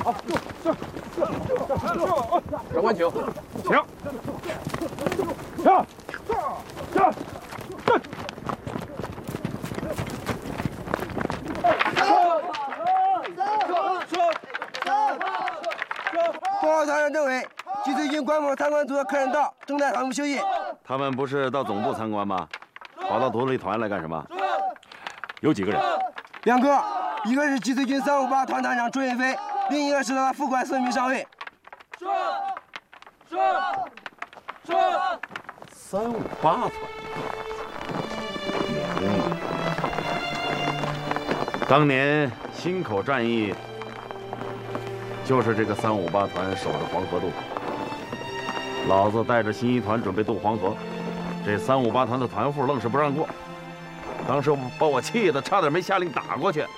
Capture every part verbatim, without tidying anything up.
好，是是是，长官请，请，下，下，站。 报告团长政委，据最近关某参观组的客人到，正在堂屋休息。 他们不是到总部参观吗？跑到独立团来干什么？ 有几个人？ 两个，一个是集萃军三五八团团长朱云飞，另一个是他的副官孙明上尉。 是是是，三五八团。嗯，当年忻口战役。 就是这个三五八团守着黄河渡口，老子带着新一团准备渡黄河，这三五八团的团副愣是不让过，当时把我气得差点没下令打过去。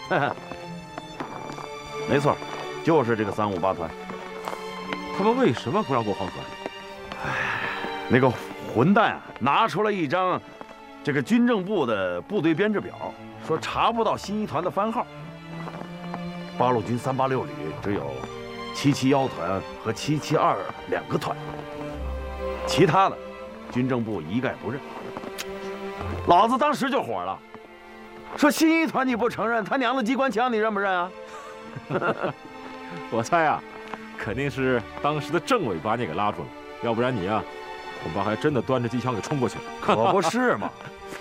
没错，就是这个三五八团。 他们为什么不让过黄河？ 哎，那个混蛋啊，拿出了一张这个军政部的部队编制表，说查不到新一团的番号。 八路军三八六旅只有七七幺团和七七二两个团，其他的军政部一概不认。老子当时就火了，说新一团你不承认，他娘的机关枪你认不认啊？ 我猜啊，肯定是当时的政委把你给拉住了，要不然你啊，恐怕还真的端着机枪给冲过去了。 可不是嘛！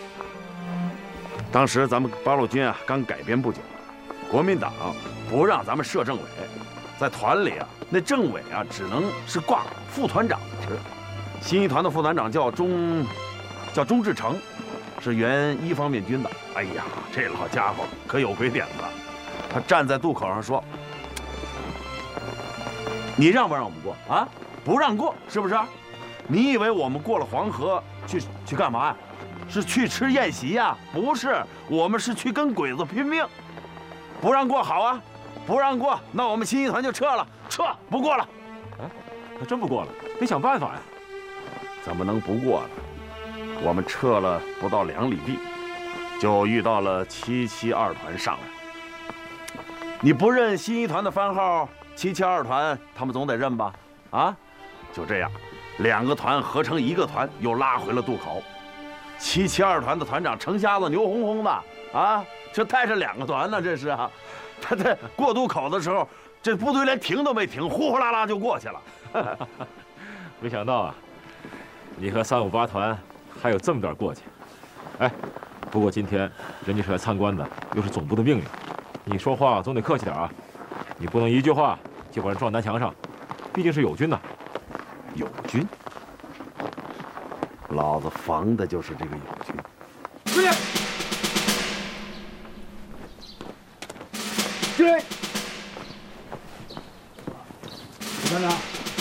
当时咱们八路军啊刚改编不久。 国民党不让咱们设政委，在团里啊，那政委啊只能是挂副团长的职。新一团的副团长叫钟，叫钟志成，是原一方面军的。哎呀，这老家伙可有鬼点子！他站在渡口上说：“你让不让我们过啊？不让过，是不是？你以为我们过了黄河去去干嘛呀？是去吃宴席呀？不是，我们是去跟鬼子拼命。” 不让过好啊，不让过，那我们新一团就撤了，撤不过了。 哎，那真不过了，得想办法呀。 怎么能不过呢？我们撤了不到两里地，就遇到了七七二团上来。你不认新一团的番号，七七二团他们总得认吧？啊，就这样，两个团合成一个团，又拉回了渡口。七七二团的团长程瞎子牛哄哄的啊。 这带着两个团呢，这是啊！他在过渡口的时候，这部队连停都没停，呼呼啦啦就过去了。 没想到啊，你和三五八团还有这么点过节。哎，不过今天人家是来参观的，又是总部的命令，你说话总得客气点啊！你不能一句话就把人撞南墙上，毕竟是友军呐。 友军？老子防的就是这个友军。 司令。 司令，李团长，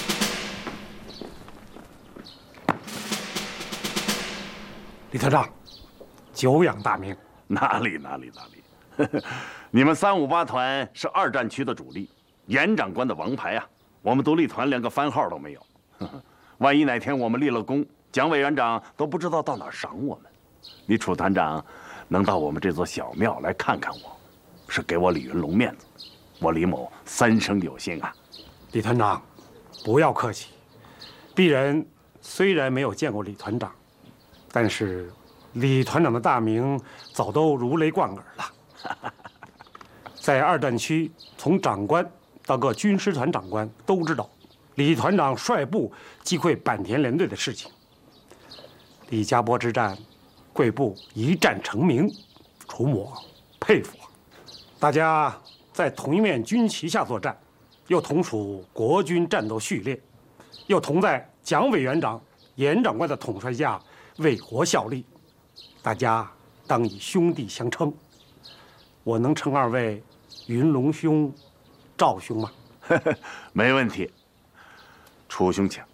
李团长，久仰大名。 哪里哪里哪里，你们三五八团是二战区的主力，严长官的王牌啊！我们独立团连个番号都没有，万一哪天我们立了功，蒋委员长都不知道到哪儿赏我们。你楚团长能到我们这座小庙来看看我。 是给我李云龙面子，我李某三生有幸啊！ 李团长，不要客气。鄙人虽然没有见过李团长，但是李团长的大名早都如雷贯耳了。在二战区，从长官到各军师团长官都知道李团长率部击溃坂田联队的事情。李家坡之战，贵部一战成名，楚某佩服啊！ 大家在同一面军旗下作战，又同属国军战斗序列，又同在蒋委员长、严长官的统帅下为国效力，大家当以兄弟相称。我能称二位云龙兄、赵兄吗？ 没问题。楚兄请。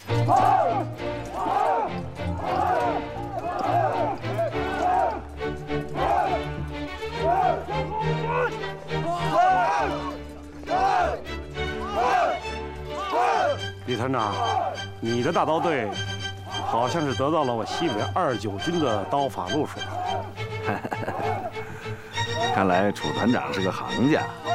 李团长，你的大刀队好像是得到了我西北二九军的刀法路数。 看来楚团长是个行家。